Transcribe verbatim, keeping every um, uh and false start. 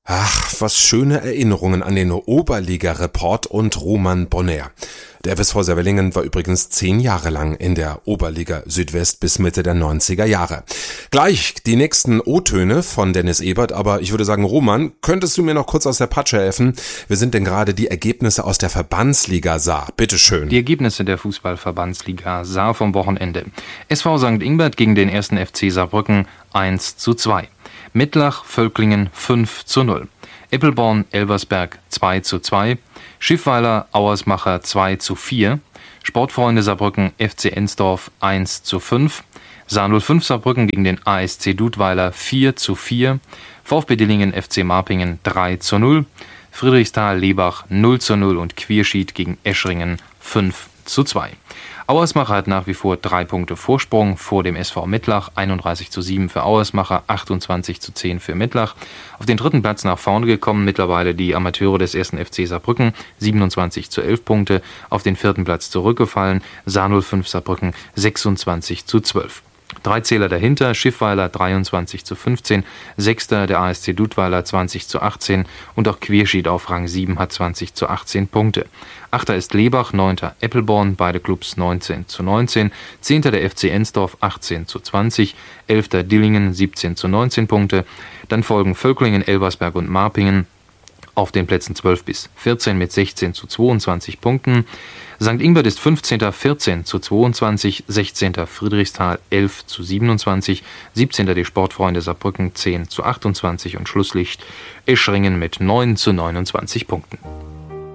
Ach, was schöne Erinnerungen an den Oberliga-Report und Roman Bonner. Der F S V Servelingen war übrigens zehn Jahre lang in der Oberliga Südwest bis Mitte der neunziger Jahre. Gleich die nächsten O-Töne von Dennis Ebert, aber ich würde sagen, Roman, könntest du mir noch kurz aus der Patsche helfen? Wir sind denn gerade die Ergebnisse aus der Verbandsliga Saar. Bitteschön. Die Ergebnisse der Fußball-Verbandsliga Saar vom Wochenende. S V Sankt Ingbert gegen den ersten F C Saarbrücken eins zu zwei. Mittlach Völklingen fünf zu null. Eppelborn Elversberg zwei zu zwei. Schiffweiler Auersmacher zwei zu vier. Sportfreunde Saarbrücken F C Ensdorf eins zu fünf. Saar null fünf Saarbrücken gegen den A S C Dudweiler vier zu vier. VfB Dillingen F C Marpingen drei zu null. Friedrichsthal Lebach null zu null und Quierschied gegen Eschringen fünf zu zwei. Auersmacher hat nach wie vor drei Punkte Vorsprung vor dem S V Mittlach, einunddreißig zu sieben für Auersmacher, achtundzwanzig zu zehn für Mittlach. Auf den dritten Platz nach vorne gekommen mittlerweile die Amateure des ersten F C Saarbrücken, siebenundzwanzig zu elf Punkte. Auf den vierten Platz zurückgefallen, Saar null fünf Saarbrücken, sechsundzwanzig zu zwölf. Drei Zähler dahinter, Schiffweiler dreiundzwanzig zu fünfzehn, Sechster der A S C Dudweiler zwanzig zu achtzehn und auch Quierschied auf Rang sieben hat zwanzig zu achtzehn Punkte. Achter ist Lebach, Neunter Eppelborn, beide Clubs neunzehn zu neunzehn, Zehnter der F C Ensdorf achtzehn zu zwanzig, Elfter Dillingen siebzehn zu neunzehn Punkte, dann folgen Völklingen, Elversberg und Marpingen auf den Plätzen zwölf bis vierzehn mit sechzehn zu zweiundzwanzig Punkten. Sankt Ingbert ist fünfzehnter vierzehn zu zweiundzwanzig, sechzehnter Friedrichsthal elf zu siebenundzwanzig, siebzehnter die Sportfreunde Saarbrücken zehn zu achtundzwanzig und Schlusslicht Eschringen mit neun zu neunundzwanzig Punkten.